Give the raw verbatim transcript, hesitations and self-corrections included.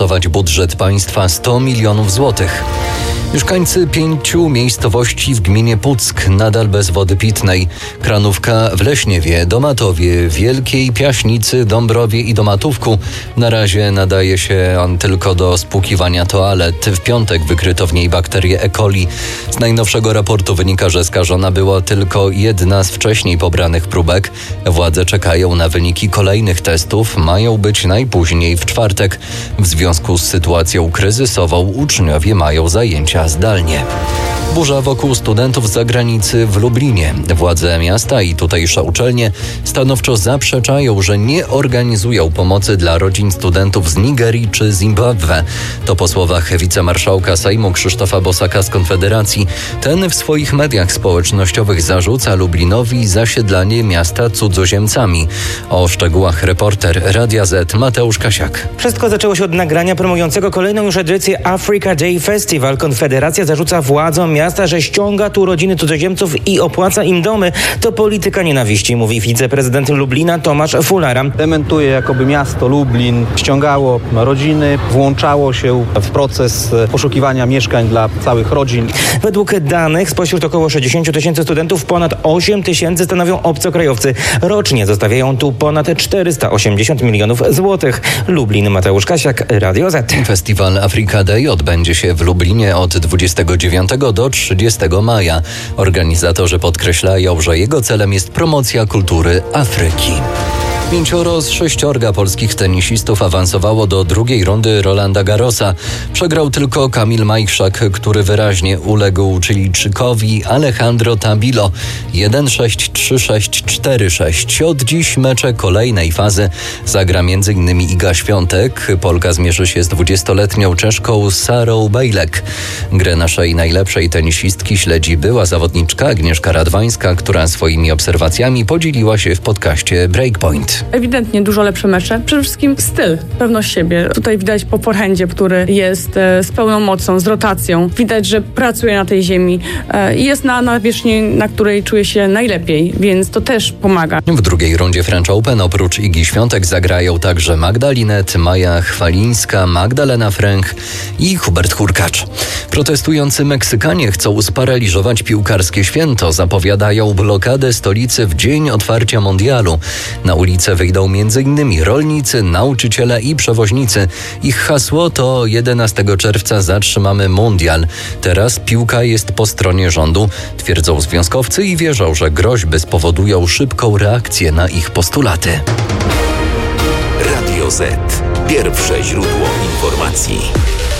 budżet państwa sto milionów złotych. Mieszkańcy pięciu miejscowości w gminie Puck nadal bez wody pitnej. Kranówka w Leśniewie, Domatowie, Wielkiej Piaśnicy, Dąbrowie i Domatówku na razie nadaje się on tylko do spłukiwania toalet. W piątek wykryto w niej bakterię E. coli. Z najnowszego raportu wynika, że skażona była tylko jedna z wcześniej pobranych próbek. Władze czekają na wyniki kolejnych testów. Mają być najpóźniej w czwartek. W związku z sytuacją kryzysową uczniowie mają zajęcia zdalnie. Burza wokół studentów z zagranicy w Lublinie. Władze miasta i tutejsze uczelnie stanowczo zaprzeczają, że nie organizują pomocy dla rodzin studentów z Nigerii czy Zimbabwe. To po słowach wicemarszałka Sejmu Krzysztofa Bosaka z Konfederacji. Ten w swoich mediach społecznościowych zarzuca Lublinowi zasiedlanie miasta cudzoziemcami. O szczegółach reporter Radia Z Mateusz Kasiak. Wszystko zaczęło się od nagrania promującego kolejną już edycję Africa Day Festival. Konfederacja zarzuca władzom miasta, że ściąga tu rodziny cudzoziemców i opłaca im domy. To polityka nienawiści, mówi wiceprezydent Lublina Tomasz Fulara. Dementuje, jakoby miasto Lublin ściągało rodziny, włączało się w proces poszukiwania mieszkań dla całych rodzin. Według danych spośród około sześćdziesiąt tysięcy studentów ponad osiem tysięcy stanowią obcokrajowcy. Rocznie zostawiają tu ponad czterysta osiemdziesiąt milionów złotych. Lublin, Mateusz Kasiak, Radio Z. Festiwal Africa Day odbędzie się w Lublinie od dwudziestego dziewiątego do trzydziestego maja. Organizatorzy podkreślają, że jego celem jest promocja kultury Afryki. Pięcioro z sześciorga polskich tenisistów awansowało do drugiej rundy Rolanda Garrosa. Przegrał tylko Kamil Majchrzak, który wyraźnie uległ Chilijczykowi Alejandro Tabilo jeden sześć, trzy sześć, cztery sześć. Od dziś mecze kolejnej fazy zagra m.in. Iga Świątek. Polka zmierzy się z dwudziestoletnią Czeszką Sarą Bejlek. Grę naszej najlepszej tenisistki śledzi była zawodniczka Agnieszka Radwańska, która swoimi obserwacjami podzieliła się w podcaście Breakpoint. Ewidentnie dużo lepsze mecze. Przede wszystkim styl, pewność siebie. Tutaj widać po forehandzie, który jest e, z pełną mocą, z rotacją. Widać, że pracuje na tej ziemi e, i jest na nawierzchni, na której czuje się najlepiej, więc to też pomaga. W drugiej rundzie French Open oprócz Igi Świątek zagrają także Magda Linet, Maja Chwalińska, Magdalena Fręch i Hubert Hurkacz. Protestujący Meksykanie chcą sparaliżować piłkarskie święto. Zapowiadają blokadę stolicy w dzień otwarcia mundialu. Na ulicę wyjdą m.in. rolnicy, nauczyciele i przewoźnicy. Ich hasło to jedenastego czerwca zatrzymamy mundial. Teraz piłka jest po stronie rządu, twierdzą związkowcy i wierzą, że groźby spowodują szybką reakcję na ich postulaty. Radio Z. Pierwsze źródło informacji.